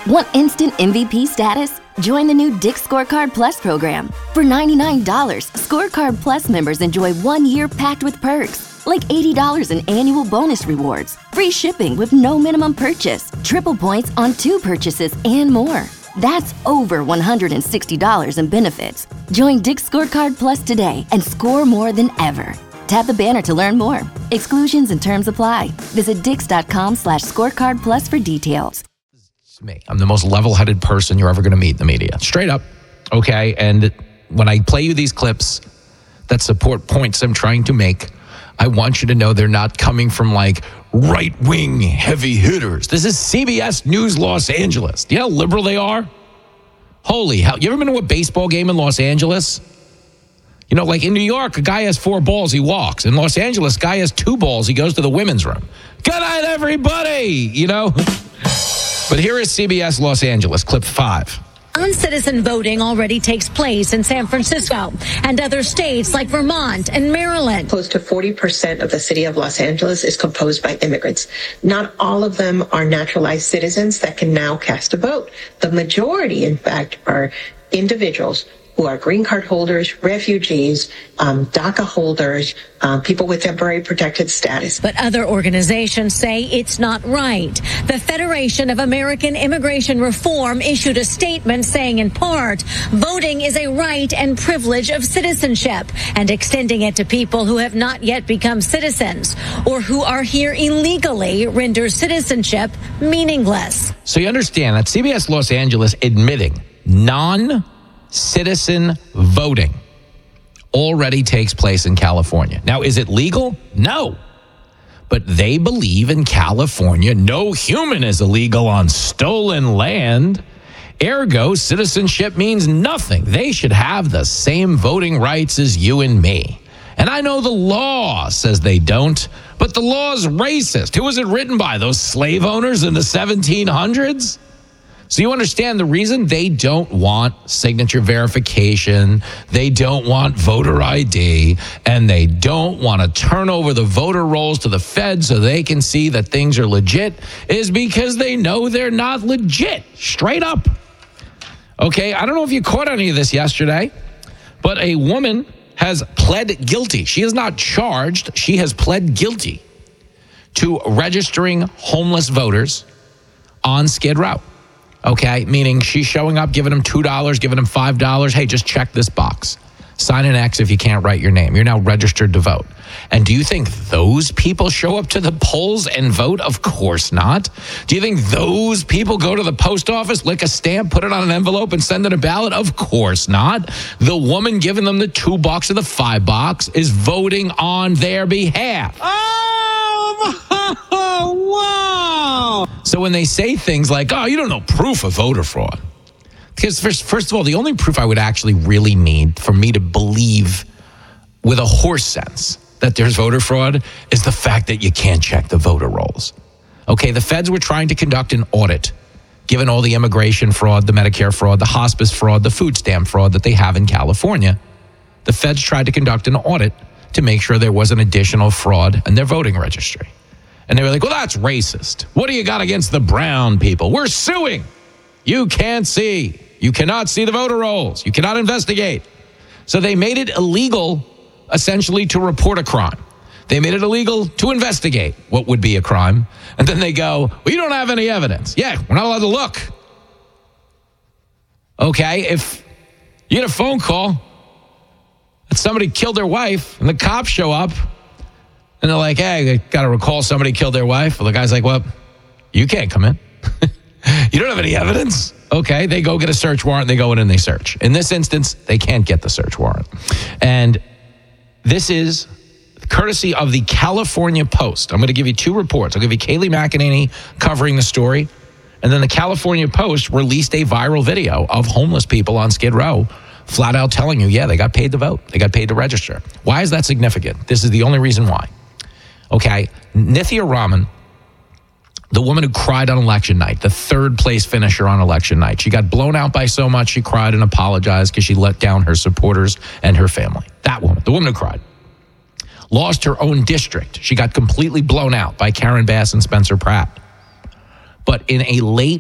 Want instant MVP status? Join the new Dick's Scorecard Plus program. For $99, Scorecard Plus members enjoy 1 year packed with perks, like $80 in annual bonus rewards, free shipping with no minimum purchase, triple points on 2 purchases, and more. That's over $160 in benefits. Join Dick's Scorecard Plus today and score more than ever. Tap the banner to learn more. Exclusions and terms apply. Visit dix.com/scorecard plus for details. Me. I'm the most level-headed person you're ever going to meet in the media. Straight up. Okay? And when I play you these clips that support points I'm trying to make, I want you to know they're not coming from like right-wing heavy hitters. This is CBS News Los Angeles. Do you know how liberal they are? Holy hell. You ever been to a baseball game in Los Angeles? You know, like in New York, a guy has 4 balls, he walks. In Los Angeles, a guy has 2 balls, he goes to the women's room. Good night, everybody! You know? But here is CBS Los Angeles, clip 5. Non-citizen voting already takes place in San Francisco and other states like Vermont and Maryland. Close to 40% of the city of Los Angeles is composed by immigrants. Not all of them are naturalized citizens that can now cast a vote. The majority, in fact, are individuals who are green card holders, refugees, DACA holders, people with temporary protected status. But other organizations say it's not right. The Federation of American Immigration Reform issued a statement saying, in part, voting is a right and privilege of citizenship, and extending it to people who have not yet become citizens or who are here illegally renders citizenship meaningless. So you understand that CBS Los Angeles admitting non-citizen voting already takes place in California. Now, is it legal? No. But they believe in California, no human is illegal on stolen land. Ergo, citizenship means nothing. They should have the same voting rights as you and me. And I know the law says they don't, but the law is racist. Who was it written by? Those slave owners in the 1700s? So you understand the reason they don't want signature verification, they don't want voter ID, and they don't want to turn over the voter rolls to the Fed so they can see that things are legit is because they know they're not legit. Straight up. Okay, I don't know if you caught any of this yesterday, but a woman has pled guilty. She is not charged. She has pled guilty to registering homeless voters on Skid Row. Okay, meaning she's showing up, giving them $2, giving them $5. Hey, just check this box. Sign an X if you can't write your name. You're now registered to vote. And do you think those people show up to the polls and vote? Of course not. Do you think those people go to the post office, lick a stamp, put it on an envelope, and send in a ballot? Of course not. The woman giving them the $2 or the $5 is voting on their behalf. Oh, wow. So when they say things like, oh, you don't know proof of voter fraud. Because first of all, the only proof I would actually really need for me to believe with a horse sense that there's voter fraud is the fact that you can't check the voter rolls. Okay, the feds were trying to conduct an audit, given all the immigration fraud, the Medicare fraud, the hospice fraud, the food stamp fraud that they have in California. The feds tried to conduct an audit to make sure there was an additional fraud in their voting registry. And they were like, well, that's racist. What do you got against the brown people? We're suing. You can't see. You cannot see the voter rolls. You cannot investigate. So they made it illegal, essentially, to report a crime. They made it illegal to investigate what would be a crime. And then they go, well, you don't have any evidence. Yeah, we're not allowed to look. Okay, if you get a phone call that somebody killed their wife and the cops show up and they're like, hey, I got to recall somebody killed their wife. Well, the guy's like, well, you can't come in. You don't have any evidence. Okay, they go get a search warrant. They go in and they search. In this instance, they can't get the search warrant. And this is courtesy of the California Post. I'm going to give you 2 reports. I'll give you Kayleigh McEnany covering the story. And then the California Post released a viral video of homeless people on Skid Row flat out telling you, yeah, they got paid to vote. They got paid to register. Why is that significant? This is the only reason why. Okay, Nithya Raman, the woman who cried on election night, the 3rd place finisher on election night. She got blown out by so much she cried and apologized because she let down her supporters and her family. That woman, the woman who cried, lost her own district. She got completely blown out by Karen Bass and Spencer Pratt. But in a late